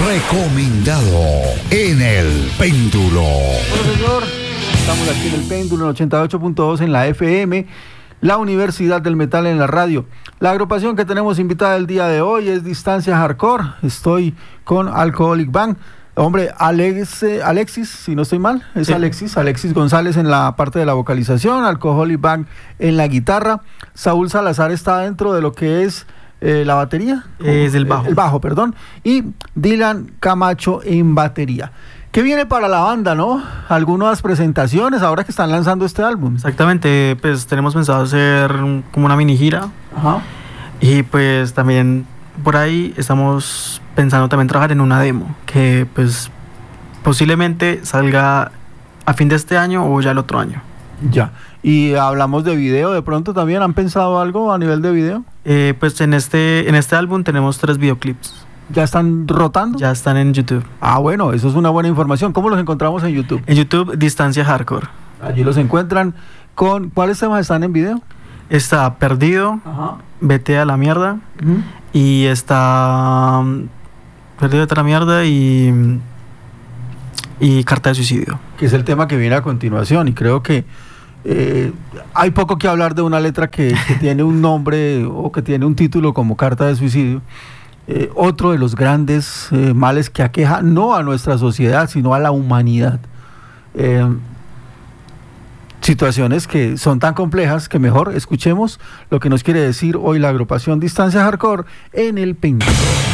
recomendado en El Péndulo. Bueno, señor, estamos aquí en El Péndulo, en 88.2 en la FM, la Universidad del Metal en la radio. La agrupación que tenemos invitada el día de hoy es Distancia Hardcore. Estoy con Alcoholic Band. Hombre, Alexis, si no estoy mal, es sí. Alexis González en la parte de la vocalización, Alcoholic Band en la guitarra. Saúl Salazar está dentro de lo que es la batería. Es el bajo. El bajo, perdón. Y Dylan Camacho en batería. ¿Qué viene para la banda, no? Algunas presentaciones ahora que están lanzando este álbum. Exactamente, pues tenemos pensado hacer como una mini gira. Ajá. Y pues también por ahí estamos pensando también trabajar en una demo que pues posiblemente salga a fin de este año o ya el otro año. Ya. Y hablamos de video, de pronto también han pensado algo a nivel de video. Pues en este álbum tenemos 3 videoclips. ¿Ya están rotando? Ya están en YouTube. Ah, bueno, eso es una buena información. ¿Cómo los encontramos en YouTube? En YouTube, Distancia Hardcore. Allí los encuentran con... ¿Cuáles temas están en video? Está Perdido, ajá, Vete a la mierda, y está Perdido, Vete a la mierda y Carta de Suicidio. Que es el tema que viene a continuación, y creo que hay poco que hablar de una letra que tiene un nombre o que tiene un título como Carta de Suicidio. Otro de los grandes males que aqueja no a nuestra sociedad, sino a la humanidad. Situaciones que son tan complejas que mejor escuchemos lo que nos quiere decir hoy la agrupación Distancia Hardcore en El Péndulo.